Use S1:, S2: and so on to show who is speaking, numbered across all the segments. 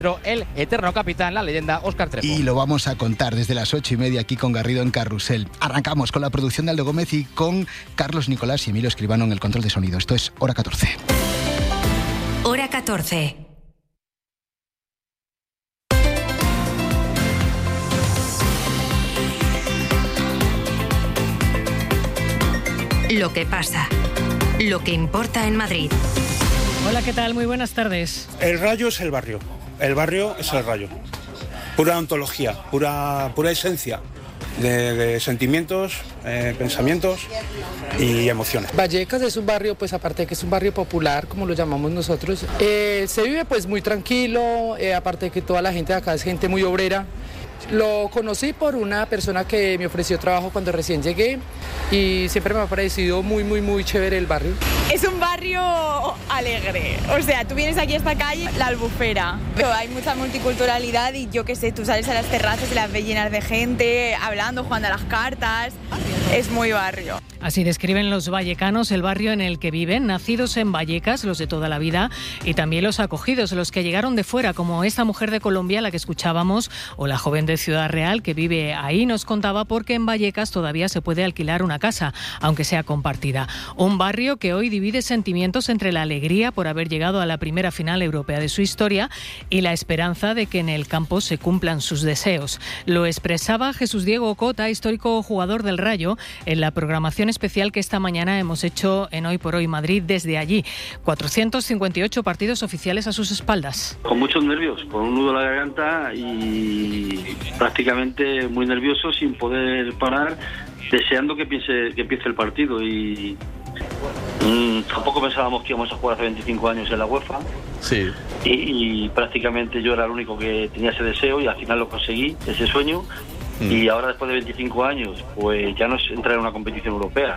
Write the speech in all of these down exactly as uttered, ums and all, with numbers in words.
S1: el eterno capitán, la leyenda Óscar Trejo.
S2: Y lo vamos a contar desde las ocho y media aquí con Garrido en Carrusel. Arrancamos con la producción de Aldo Gómez y con Carlos Nicolás y Emilio Escribano en el control de sonido. Esto es Hora catorce.
S3: Hora catorce. Lo que pasa, lo que importa en Madrid.
S4: Hola, ¿qué tal? Muy buenas tardes.
S5: El Rayo es el barrio, el barrio es el Rayo. Pura ontología, pura, pura esencia de, de sentimientos, eh, pensamientos y emociones.
S6: Vallecas es un barrio, pues aparte de que es un barrio popular, como lo llamamos nosotros, eh, se vive pues muy tranquilo, eh, aparte de que toda la gente de acá es gente muy obrera. Lo conocí por una persona que me ofreció trabajo cuando recién llegué y siempre me ha parecido muy, muy, muy chévere el barrio.
S7: Es un barrio alegre, o sea, tú vienes aquí a esta calle, la Albufera. Pero hay mucha multiculturalidad y yo qué sé, tú sales a las terrazas y las ves llenas de gente, hablando, jugando a las cartas. Es muy barrio.
S4: Así describen los vallecanos el barrio en el que viven, nacidos en Vallecas, los de toda la vida, y también los acogidos, los que llegaron de fuera, como esta mujer de Colombia, la que escuchábamos, o la joven de Ciudad Real que vive ahí, nos contaba porque en Vallecas todavía se puede alquilar una casa, aunque sea compartida. Un barrio que hoy divide sentimientos entre la alegría por haber llegado a la primera final europea de su historia y la esperanza de que en el campo se cumplan sus deseos. Lo expresaba Jesús Diego Cota, histórico jugador del Rayo, en la programación especial que esta mañana hemos hecho en Hoy por Hoy Madrid desde allí. cuatrocientos cincuenta y ocho partidos oficiales a sus espaldas.
S8: Con muchos nervios, con un nudo en la garganta y prácticamente muy nervioso, sin poder parar, deseando que empiece, que empiece el partido. Y mmm, tampoco pensábamos que íbamos a jugar hace veinticinco años en la UEFA.
S9: Sí.
S8: Y, y prácticamente yo era el único que tenía ese deseo y al final lo conseguí, ese sueño. Y ahora, después de veinticinco años, pues ya no es entrar en una competición europea.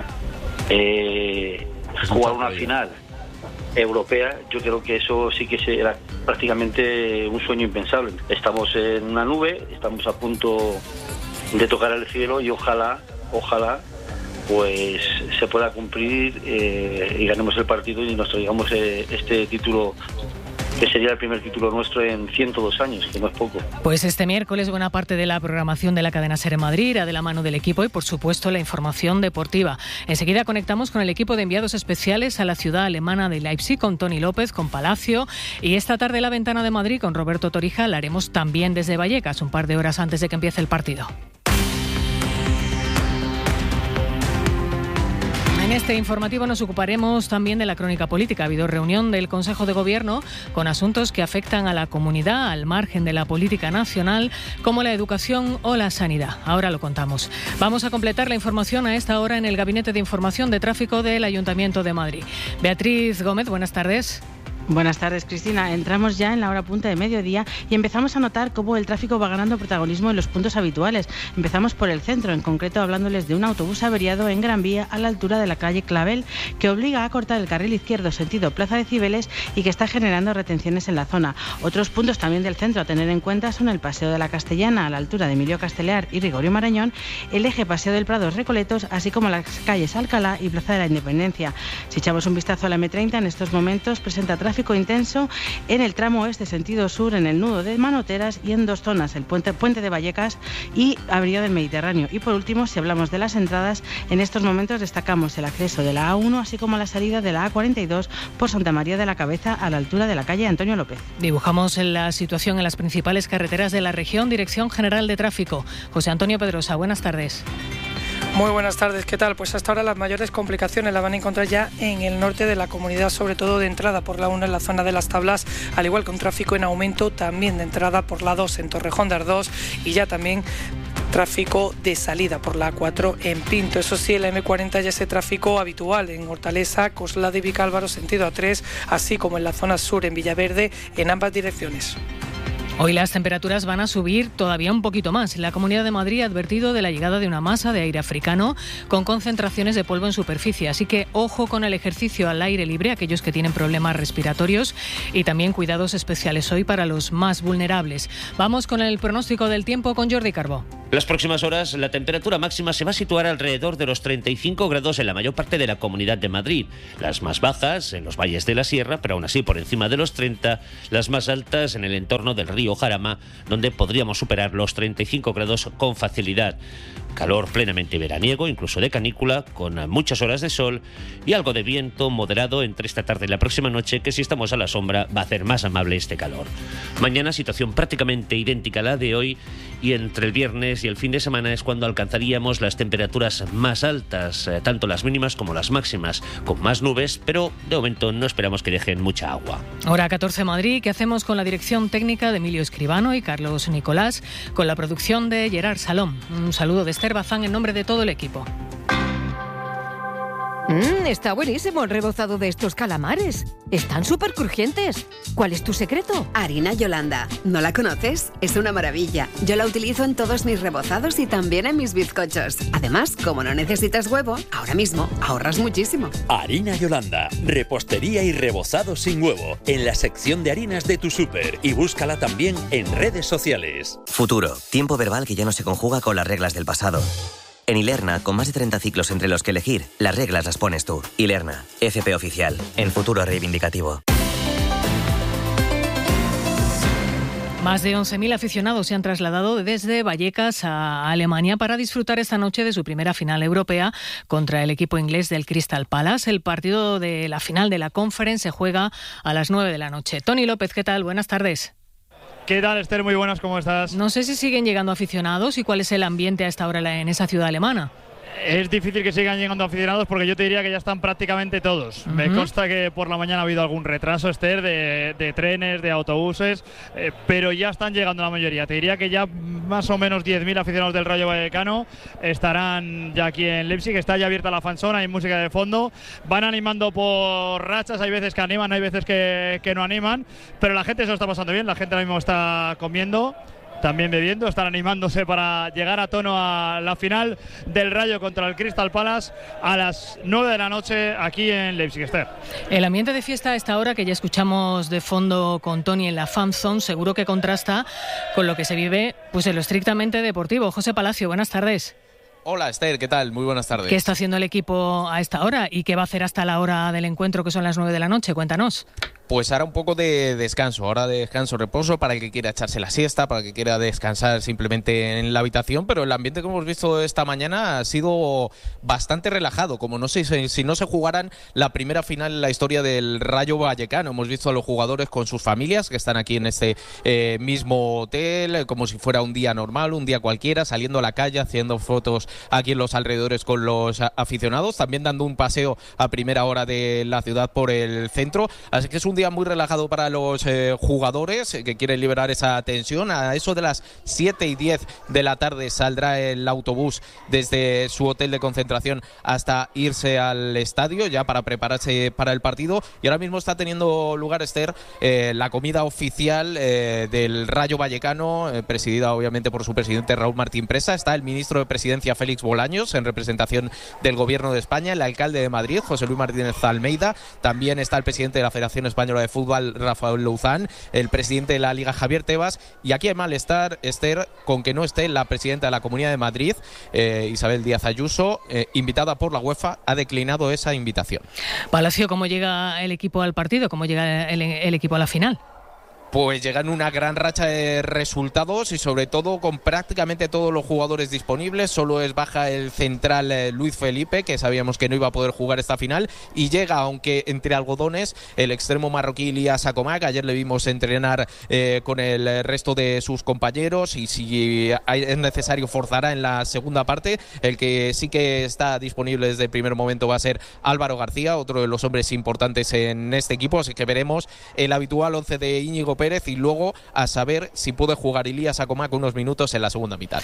S8: Eh, jugar una final europea, yo creo que eso sí que era prácticamente un sueño impensable. Estamos en una nube, estamos a punto de tocar el cielo y ojalá, ojalá, pues se pueda cumplir eh, y ganemos el partido y nos traigamos eh, este título, que sería el primer título nuestro en ciento dos años, que no es poco.
S4: Pues este miércoles buena parte de la programación de la cadena SER en Madrid irá de la mano del equipo y, por supuesto, la información deportiva. Enseguida conectamos con el equipo de enviados especiales a la ciudad alemana de Leipzig, con Tony López, con Palacio, y esta tarde la ventana de Madrid con Roberto Torija la haremos también desde Vallecas, un par de horas antes de que empiece el partido. En este informativo nos ocuparemos también de la crónica política. Ha habido reunión del Consejo de Gobierno con asuntos que afectan a la comunidad al margen de la política nacional, como la educación o la sanidad. Ahora lo contamos. Vamos a completar la información a esta hora en el Gabinete de Información de Tráfico del Ayuntamiento de Madrid. Beatriz Gómez, buenas tardes.
S10: Buenas tardes, Cristina. Entramos ya en la hora punta de mediodía y empezamos a notar cómo el tráfico va ganando protagonismo en los puntos habituales. Empezamos por el centro, en concreto hablándoles de un autobús averiado en Gran Vía a la altura de la calle Clavel, que obliga a cortar el carril izquierdo sentido Plaza de Cibeles y que está generando retenciones en la zona. Otros puntos también del centro a tener en cuenta son el Paseo de la Castellana a la altura de Emilio Castelar y Gregorio Marañón, el eje Paseo del Prado Recoletos, así como las calles Alcalá y Plaza de la Independencia. Si echamos un vistazo a la eme treinta, en estos momentos presenta tráfico intenso en el tramo oeste sentido sur, en el nudo de Manoteras y en dos zonas, el puente, puente de Vallecas y Avenida del Mediterráneo. Y por último, si hablamos de las entradas, en estos momentos destacamos el acceso de la A uno, así como la salida de la A cuarenta y dos por Santa María de la Cabeza a la altura de la calle Antonio López.
S4: Dibujamos la situación en las principales carreteras de la región. Dirección General de Tráfico. José Antonio Pedrosa, buenas tardes.
S11: Muy buenas tardes, ¿qué tal? Pues hasta ahora las mayores complicaciones las van a encontrar ya en el norte de la comunidad, sobre todo de entrada por la uno en la zona de Las Tablas, al igual que un tráfico en aumento también de entrada por la dos en Torrejón de Ardoz y ya también tráfico de salida por la A cuatro en Pinto. Eso sí, en la eme cuarenta ya ese tráfico habitual en Hortaleza, Coslada y Vicálvaro sentido A tres, así como en la zona sur en Villaverde en ambas direcciones.
S4: Hoy las temperaturas van a subir todavía un poquito más. La Comunidad de Madrid ha advertido de la llegada de una masa de aire africano con concentraciones de polvo en superficie. Así que ojo con el ejercicio al aire libre, aquellos que tienen problemas respiratorios, y también cuidados especiales hoy para los más vulnerables. Vamos con el pronóstico del tiempo con Jordi Carbó.
S9: Las próximas horas la temperatura máxima se va a situar alrededor de los treinta y cinco grados en la mayor parte de la Comunidad de Madrid. Las más bajas en los valles de la Sierra, pero aún así por encima de los treinta. Las más altas en el entorno del río Jarama, donde podríamos superar los treinta y cinco grados con facilidad. Calor plenamente veraniego, incluso de canícula, con muchas horas de sol y algo de viento moderado entre esta tarde y la próxima noche, que si estamos a la sombra va a hacer más amable este calor. Mañana situación prácticamente idéntica a la de hoy, y entre el viernes y el fin de semana es cuando alcanzaríamos las temperaturas más altas, eh, tanto las mínimas como las máximas, con más nubes, pero de momento no esperamos que dejen mucha agua.
S4: Hora catorce Madrid, ¿qué hacemos con la dirección técnica de Emilio Escribano y Carlos Nicolás, con la producción de Gerard Salom? Un saludo de Esther Bazán en nombre de todo el equipo.
S12: Mmm, está buenísimo el rebozado de estos calamares. Están súper crujientes. ¿Cuál es tu secreto?
S13: Harina Yolanda. ¿No la conoces? Es una maravilla. Yo la utilizo en todos mis rebozados y también en mis bizcochos. Además, como no necesitas huevo, ahora mismo ahorras muchísimo.
S14: Harina Yolanda. Repostería y rebozado sin huevo. En la sección de harinas de tu súper. Y búscala también en redes sociales.
S15: Futuro. Tiempo verbal que ya no se conjuga con las reglas del pasado. En Ilerna, con más de treinta ciclos entre los que elegir, las reglas las pones tú. Ilerna, F P oficial, en futuro reivindicativo.
S4: Más de once mil aficionados se han trasladado desde Vallecas a Alemania para disfrutar esta noche de su primera final europea contra el equipo inglés del Crystal Palace. El partido de la final de la Conference se juega a las nueve de la noche. Tony López, ¿qué tal? Buenas tardes.
S16: ¿Qué tal, Esther? Muy buenas, ¿cómo estás?
S4: No sé si siguen llegando aficionados y cuál es el ambiente a esta hora en esa ciudad alemana.
S16: Es difícil que sigan llegando aficionados porque yo te diría que ya están prácticamente todos. Uh-huh. Me consta que por la mañana ha habido algún retraso, Esther, de, de trenes, de autobuses, eh, pero ya están llegando la mayoría. Te diría que ya más o menos diez mil aficionados del Rayo Vallecano estarán ya aquí en Leipzig. Está ya abierta la fanzone, hay música de fondo. Van animando por rachas, hay veces que animan, hay veces que, que no animan, pero la gente se lo está pasando bien. La gente ahora mismo está comiendo, también bebiendo, están animándose para llegar a tono a la final del Rayo contra el Crystal Palace a las nueve de la noche aquí en Leipzig, Esther.
S4: El ambiente de fiesta a esta hora, que ya escuchamos de fondo con Tony en la Fan Zone, seguro que contrasta con lo que se vive pues en lo estrictamente deportivo. José Palacio, buenas tardes.
S17: Hola, Esther, ¿qué tal? Muy buenas tardes.
S4: ¿Qué está haciendo el equipo a esta hora y qué va a hacer hasta la hora del encuentro, que son las nueve de la noche? Cuéntanos.
S17: Pues ahora un poco de descanso, ahora de descanso, reposo, para el que quiera echarse la siesta, para el que quiera descansar simplemente en la habitación, pero el ambiente que hemos visto esta mañana ha sido bastante relajado, como no sé si, si no se jugaran la primera final en la historia del Rayo Vallecano. Hemos visto a los jugadores con sus familias que están aquí en este eh, mismo hotel, como si fuera un día normal, un día cualquiera, saliendo a la calle, haciendo fotos aquí en los alrededores con los aficionados, también dando un paseo a primera hora de la ciudad por el centro, así que es un día muy relajado para los eh, jugadores eh, que quieren liberar esa tensión. A eso de las siete y diez de la tarde saldrá el autobús desde su hotel de concentración hasta irse al estadio ya para prepararse para el partido, y ahora mismo está teniendo lugar, Esther, eh, la comida oficial eh, del Rayo Vallecano, eh, presidida obviamente por su presidente Raúl Martín Presa. Está el ministro de Presidencia Félix Bolaños en representación del Gobierno de España, el alcalde de Madrid José Luis Martínez Almeida, también está el presidente de la Federación Española de Fútbol Rafael Louzán, el presidente de la Liga Javier Tebas, y aquí hay malestar, Esther, con que no esté la presidenta de la Comunidad de Madrid, eh, Isabel Díaz Ayuso, eh, invitada por la UEFA, ha declinado esa invitación.
S4: Palacio, ¿cómo llega el equipo al partido? ¿Cómo llega el, el equipo a la final?
S17: Pues llegan una gran racha de resultados y sobre todo con prácticamente todos los jugadores disponibles. Solo es baja el central eh, Luis Felipe, que sabíamos que no iba a poder jugar esta final, y llega, aunque entre algodones, el extremo marroquí Ilias Akomak. Ayer le vimos entrenar eh, con el resto de sus compañeros y si es necesario forzará en la segunda parte. El que sí que está disponible desde el primer momento va a ser Álvaro García, otro de los hombres importantes en este equipo, así que veremos el habitual once de Íñigo Pérez y luego a saber si puede jugar Ilias Akomak unos minutos en la segunda mitad.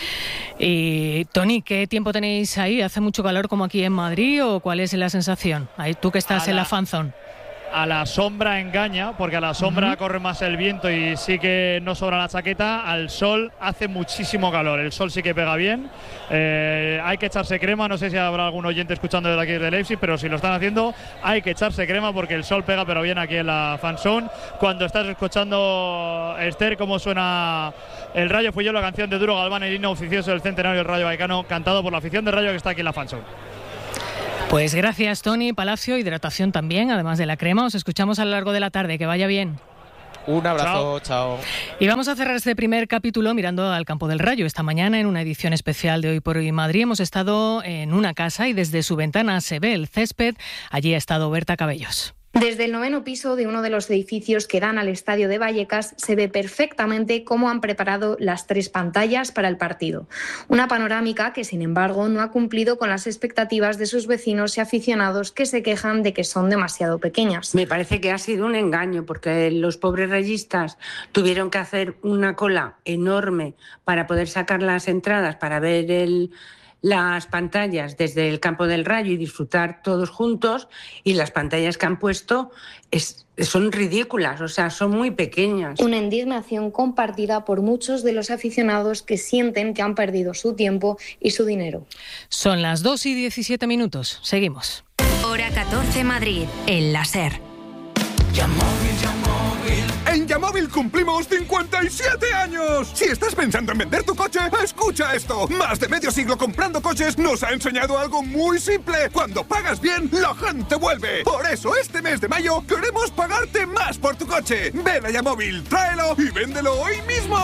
S4: Y Tony, ¿qué tiempo tenéis ahí? ¿Hace mucho calor como aquí en Madrid o cuál es la sensación? Ahí, tú que estás a en la, la fanzone.
S16: a la sombra engaña, porque a la sombra
S4: Uh-huh.
S16: corre más el viento y sí que no sobra la chaqueta. Al sol hace muchísimo calor, el sol sí que pega bien. Eh, hay que echarse crema, no sé si habrá algún oyente escuchando desde aquí desde Leipzig, pero si lo están haciendo hay que echarse crema porque el sol pega pero bien aquí en la Fan Zone. Cuando estás escuchando, Esther, cómo suena el Rayo Fui Yo, la canción de Duro Galván, el himno oficioso del centenario del Rayo Vallecano, cantado por la afición del Rayo que está aquí en la Fan Zone.
S4: Pues gracias, Tony. Palacio, hidratación también, además de la crema. Os escuchamos a lo largo de la tarde. Que vaya bien.
S17: Un abrazo, chao. chao.
S4: Y vamos a cerrar este primer capítulo mirando al campo del Rayo. Esta mañana, en una edición especial de Hoy por Hoy Madrid, hemos estado en una casa y desde su ventana se ve el césped. Allí ha estado Berta Cabellos.
S18: Desde el noveno piso de uno de los edificios que dan al estadio de Vallecas se ve perfectamente cómo han preparado las tres pantallas para el partido. Una panorámica que, sin embargo, no ha cumplido con las expectativas de sus vecinos y aficionados que se quejan de que son demasiado pequeñas.
S19: Me parece que ha sido un engaño porque los pobres rayistas tuvieron que hacer una cola enorme para poder sacar las entradas para ver el... las pantallas desde el campo del Rayo y disfrutar todos juntos, y las pantallas que han puesto es, son ridículas, o sea, son muy pequeñas.
S18: Una indignación compartida por muchos de los aficionados que sienten que han perdido su tiempo y su dinero.
S4: Son las dos y diecisiete minutos. Seguimos.
S3: Hora catorce Madrid, el láser.
S20: En Yamóvil cumplimos cincuenta y siete años. Si estás pensando en vender tu coche, escucha esto. Más de medio siglo comprando coches nos ha enseñado algo muy simple. Cuando pagas bien, la gente vuelve. Por eso este mes de mayo queremos pagarte más por tu coche. Ven a Yamóvil, tráelo y véndelo hoy mismo.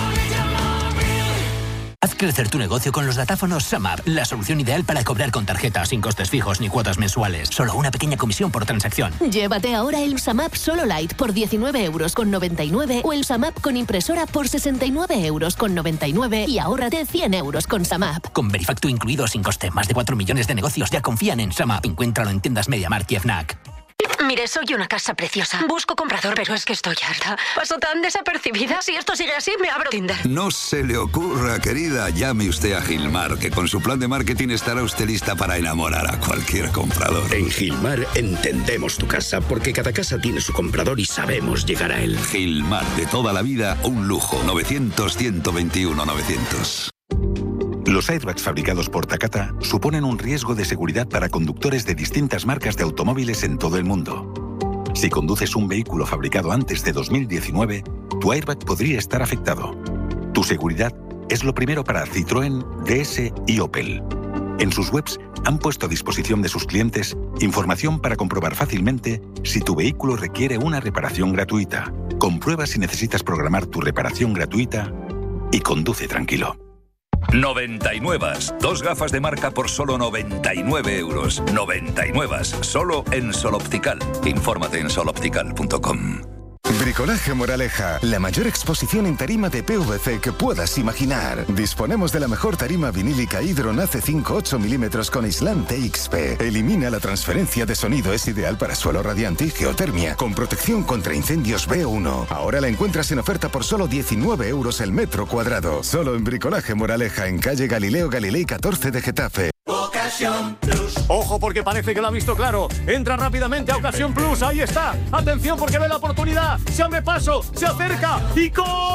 S21: Haz crecer tu negocio con los datáfonos SumUp, la solución ideal para cobrar con tarjeta, sin costes fijos ni cuotas mensuales. Solo una pequeña comisión por transacción.
S22: Llévate ahora el SumUp Solo Lite por diecinueve euros con noventa y nueve o el SumUp con impresora por sesenta y nueve euros con noventa y nueve y ahórrate cien euros con SumUp.
S21: Con Verifacto incluido sin coste, más de cuatro millones de negocios ya confían en SumUp. Encuéntralo en tiendas MediaMarkt y FNAC.
S22: Mire, soy una casa preciosa. Busco comprador, pero es que estoy harta. Paso tan desapercibida. Si esto sigue así, me abro Tinder.
S23: No se le ocurra, querida. Llame usted a Gilmar, que con su plan de marketing estará usted lista para enamorar a cualquier comprador.
S24: En Gilmar entendemos tu casa, porque cada casa tiene su comprador y sabemos llegar a él.
S23: Gilmar, de toda la vida, un lujo. novecientos, ciento veintiuno, novecientos.
S25: Los airbags fabricados por Takata suponen un riesgo de seguridad para conductores de distintas marcas de automóviles en todo el mundo. Si conduces un vehículo fabricado antes de dos mil diecinueve, tu airbag podría estar afectado. Tu seguridad es lo primero para Citroën, D S y Opel. En sus webs han puesto a disposición de sus clientes información para comprobar fácilmente si tu vehículo requiere una reparación gratuita. Comprueba si necesitas programar tu reparación gratuita y conduce tranquilo.
S26: noventa y nueve. Dos gafas de marca por solo noventa y nueve euros. noventa y nueve. Solo en Sol Optical. Infórmate en sol optical punto com.
S27: Bricolaje Moraleja, la mayor exposición en tarima de P V C que puedas imaginar. Disponemos de la mejor tarima vinílica Hydron A C cinco ocho milímetros con aislante X P. Elimina la transferencia de sonido, es ideal para suelo radiante y geotermia, con protección contra incendios B uno. Ahora la encuentras en oferta por solo diecinueve euros el metro cuadrado. Solo en Bricolaje Moraleja, en calle Galileo Galilei catorce de Getafe.
S28: Ocasión Plus. Ojo, porque parece que lo ha visto claro. Entra rápidamente a Ocasión Plus. Ahí está. Atención, porque ve la oportunidad. Se abre paso, se acerca y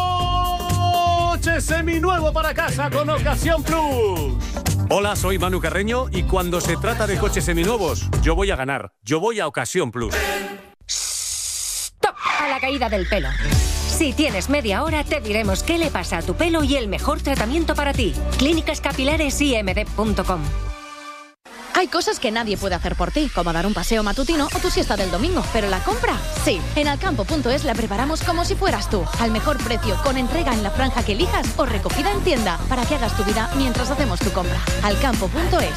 S28: coche seminuevo para casa con Ocasión Plus. Hola, soy Manu Carreño y cuando se trata de coches seminuevos, yo voy a ganar. Yo voy a Ocasión Plus.
S29: Stop a la caída del pelo. Si tienes media hora, te diremos qué le pasa a tu pelo y el mejor tratamiento para ti. Clínicas Capilares I M D punto com.
S30: Hay cosas que nadie puede hacer por ti, como dar un paseo matutino o tu siesta del domingo. Pero la compra, sí. En alcampo punto es la preparamos como si fueras tú. Al mejor precio, con entrega en la franja que elijas o recogida en tienda, para que hagas tu vida mientras hacemos tu compra. alcampo punto es.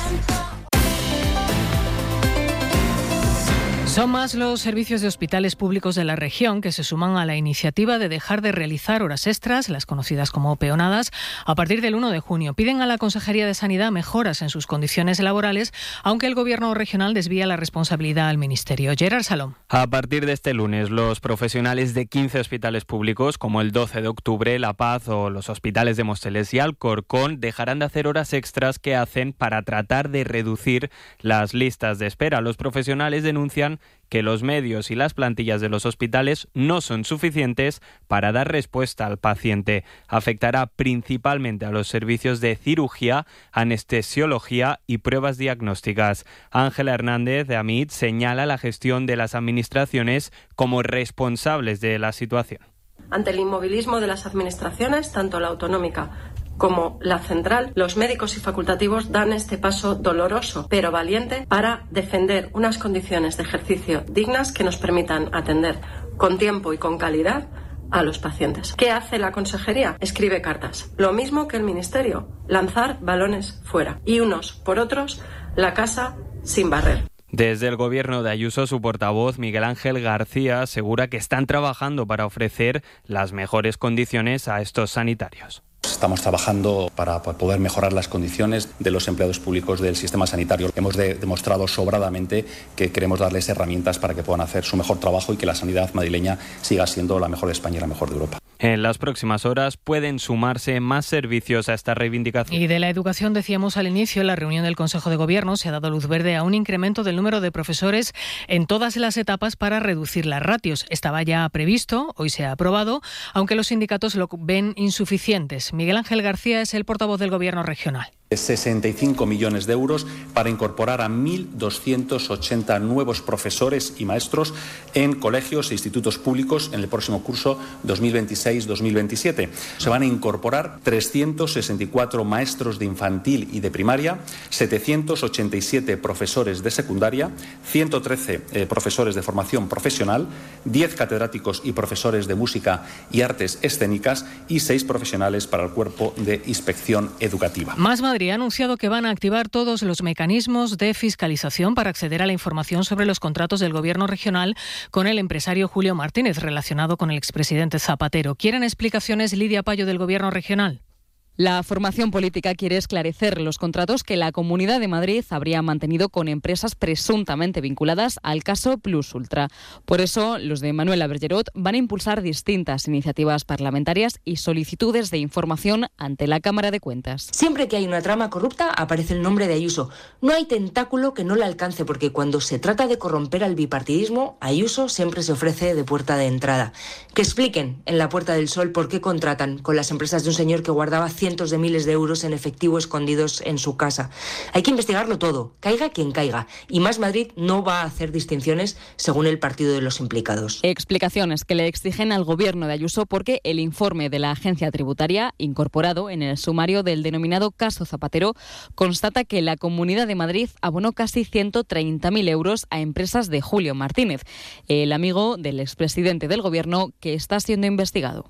S4: Son más los servicios de hospitales públicos de la región que se suman a la iniciativa de dejar de realizar horas extras, las conocidas como peonadas, a partir del uno de junio. Piden a la Consejería de Sanidad mejoras en sus condiciones laborales, aunque el Gobierno regional desvía la responsabilidad al Ministerio. Gerard Salom.
S31: A partir de este lunes, los profesionales de quince hospitales públicos, como el doce de octubre, La Paz o los hospitales de Móstoles y Alcorcón, dejarán de hacer horas extras que hacen para tratar de reducir las listas de espera. Los profesionales denuncian que los medios y las plantillas de los hospitales no son suficientes para dar respuesta al paciente. Afectará principalmente a los servicios de cirugía, anestesiología y pruebas diagnósticas. Ángela Hernández de AMIT señala la gestión de las administraciones como responsables de la situación.
S1: Ante el inmovilismo de las administraciones, tanto la autonómica como la central, los médicos y facultativos dan este paso doloroso, pero valiente, para defender unas condiciones de ejercicio dignas que nos permitan atender con tiempo y con calidad a los pacientes. ¿Qué hace la consejería? Escribe cartas. Lo mismo que el ministerio, lanzar balones fuera. Y unos por otros, la casa sin barrer.
S31: Desde el gobierno de Ayuso, su portavoz Miguel Ángel García asegura que están trabajando para ofrecer las mejores condiciones a estos sanitarios.
S2: Estamos trabajando para poder mejorar las condiciones de los empleados públicos del sistema sanitario. Hemos de, demostrado sobradamente que queremos darles herramientas para que puedan hacer su mejor trabajo y que la sanidad madrileña siga siendo la mejor de España y la mejor de Europa.
S31: En las próximas horas pueden sumarse más servicios a esta reivindicación.
S4: Y de la educación decíamos al inicio, en la reunión del Consejo de Gobierno se ha dado luz verde a un incremento del número de profesores en todas las etapas para reducir las ratios. Estaba ya previsto, hoy se ha aprobado, aunque los sindicatos lo ven insuficientes. Miguel Ángel García es el portavoz del Gobierno regional.
S2: sesenta y cinco millones de euros para incorporar a mil doscientos ochenta nuevos profesores y maestros en colegios e institutos públicos en el próximo curso dos mil veintiséis dos mil veintisiete. Se van a incorporar trescientos sesenta y cuatro maestros de infantil y de primaria, setecientos ochenta y siete profesores de secundaria, ciento trece eh, profesores de formación profesional, diez catedráticos y profesores de música y artes escénicas y seis profesionales para el cuerpo de inspección educativa.
S4: Más Madrid ha anunciado que van a activar todos los mecanismos de fiscalización para acceder a la información sobre los contratos del Gobierno regional con el empresario Julio Martínez, relacionado con el expresidente Zapatero. ¿Quieren explicaciones, Lidia Payo, del Gobierno regional?
S5: La formación política quiere esclarecer los contratos que la Comunidad de Madrid habría mantenido con empresas presuntamente vinculadas al caso Plus Ultra. Por eso, los de Manuela Bergerot van a impulsar distintas iniciativas parlamentarias y solicitudes de información ante la Cámara de Cuentas.
S6: Siempre que hay una trama corrupta, aparece el nombre de Ayuso. No hay tentáculo que no le alcance, porque cuando se trata de corromper al bipartidismo, Ayuso siempre se ofrece de puerta de entrada. Que expliquen en la Puerta del Sol por qué contratan con las empresas de un señor que guardaba cientos de miles de euros en efectivo escondidos en su casa. Hay que investigarlo todo, caiga quien caiga. Y Más Madrid no va a hacer distinciones según el partido de los implicados.
S5: Explicaciones que le exigen al Gobierno de Ayuso porque el informe de la agencia tributaria, incorporado en el sumario del denominado caso Zapatero, constata que la Comunidad de Madrid abonó casi ciento treinta mil euros a empresas de Julio Martínez, el amigo del expresidente del Gobierno que está siendo investigado.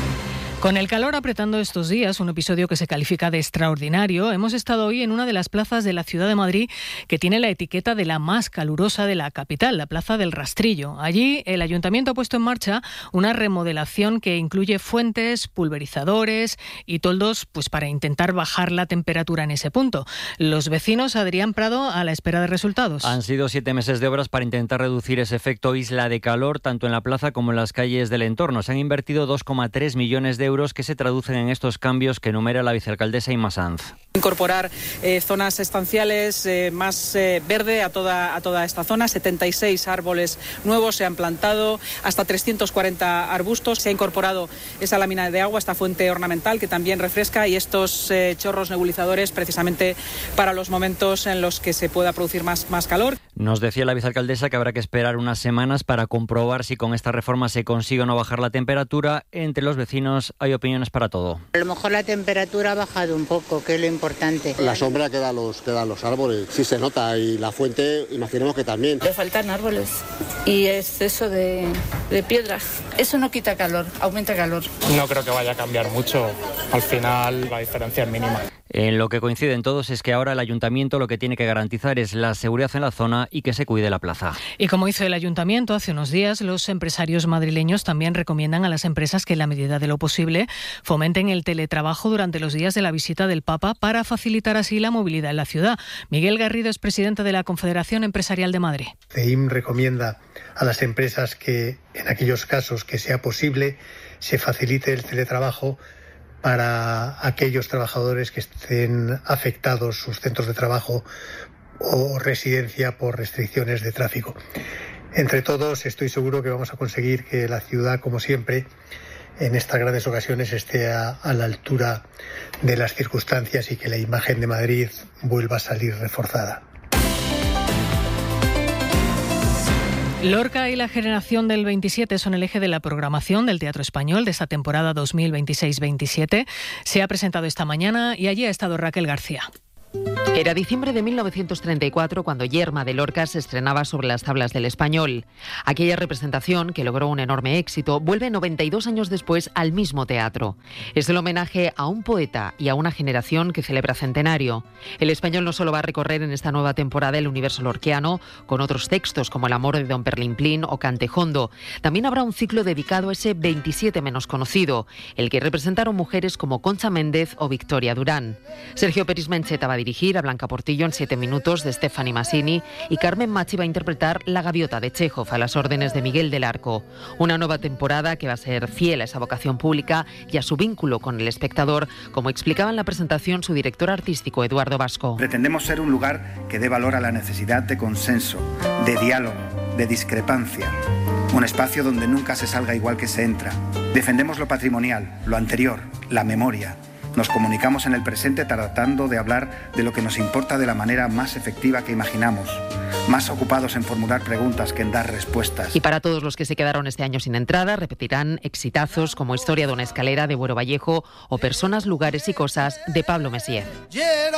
S4: Con el calor apretando estos días, un episodio que se califica de extraordinario, hemos estado hoy en una de las plazas de la ciudad de Madrid que tiene la etiqueta de la más calurosa de la capital, la Plaza del Rastrillo. Allí el Ayuntamiento ha puesto en marcha una remodelación que incluye fuentes, pulverizadores y toldos, pues para intentar bajar la temperatura en ese punto. Los vecinos, Adrián Prado, a la espera de resultados.
S7: Han sido siete meses de obras para intentar reducir ese efecto isla de calor, tanto en la plaza como en las calles del entorno. Se han invertido dos coma tres millones de euros que se traducen en estos cambios que enumera la vicealcaldesa Inma Sanz.
S8: Incorporar eh, zonas estanciales, eh, más eh, verde a toda, a toda esta zona. setenta y seis árboles nuevos se han plantado, hasta trescientos cuarenta arbustos. Se ha incorporado esa lámina de agua, esta fuente ornamental que también refresca, y estos eh, chorros nebulizadores precisamente para los momentos en los que se pueda producir más, más calor.
S7: Nos decía la vicealcaldesa que habrá que esperar unas semanas para comprobar si con esta reforma se consigue o no bajar la temperatura. Entre los vecinos hay opiniones para todo.
S9: A lo mejor la temperatura ha bajado un poco, que es lo importante.
S10: La sombra que dan los, que dan los árboles, sí se nota, y la fuente, imaginemos que también.
S11: Le faltan árboles y exceso de, de piedras. Eso no quita calor, aumenta calor.
S12: No creo que vaya a cambiar mucho. Al final la diferencia es mínima.
S7: En lo que coinciden todos es que ahora el Ayuntamiento lo que tiene que garantizar es la seguridad en la zona y que se cuide la plaza.
S4: Y como hizo el Ayuntamiento hace unos días, los empresarios madrileños también recomiendan a las empresas que en la medida de lo posible fomenten el teletrabajo durante los días de la visita del Papa para facilitar así la movilidad en la ciudad. Miguel Garrido es presidente de la Confederación Empresarial de Madrid.
S13: C E I M recomienda a las empresas que en aquellos casos que sea posible se facilite el teletrabajo para aquellos trabajadores que estén afectados sus centros de trabajo o residencia por restricciones de tráfico. Entre todos estoy seguro que vamos a conseguir que la ciudad, como siempre, en estas grandes ocasiones esté a, a la altura de las circunstancias y que la imagen de Madrid vuelva a salir reforzada.
S4: Lorca y la generación del veintisiete son el eje de la programación del Teatro Español de esta temporada dos mil veintiséis veintisiete. Se ha presentado esta mañana y allí ha estado Raquel García.
S3: Era diciembre de mil novecientos treinta y cuatro cuando Yerma de Lorca se estrenaba sobre las tablas del Español. Aquella representación, que logró un enorme éxito, vuelve noventa y dos años después al mismo teatro. Es el homenaje a un poeta y a una generación que celebra centenario. El Español no solo va a recorrer en esta nueva temporada el universo lorquiano, con otros textos como El amor de don Perlimplín o Cantejondo. También habrá un ciclo dedicado a ese veintisiete menos conocido, el que representaron mujeres como Concha Méndez o Victoria Durán. Sergio Peris Mencheta va a dirigir, a Blanca Portillo en siete minutos de Stefani Masini y Carmen Machi va a interpretar La gaviota de Chekhov a las órdenes de Miguel del Arco. Una nueva temporada que va a ser fiel a esa vocación pública y a su vínculo con el espectador, como explicaba en la presentación su director artístico Eduardo Vasco.
S14: Pretendemos ser un lugar que dé valor a la necesidad de consenso, de diálogo, de discrepancia. Un espacio donde nunca se salga igual que se entra. Defendemos lo patrimonial, lo anterior, la memoria. Nos comunicamos en el presente tratando de hablar de lo que nos importa de la manera más efectiva que imaginamos, más ocupados en formular preguntas que en dar respuestas.
S3: Y para todos los que se quedaron este año sin entrada, repetirán exitazos como Historia de una escalera de Buero Vallejo o Personas, lugares y cosas de Pablo Messier.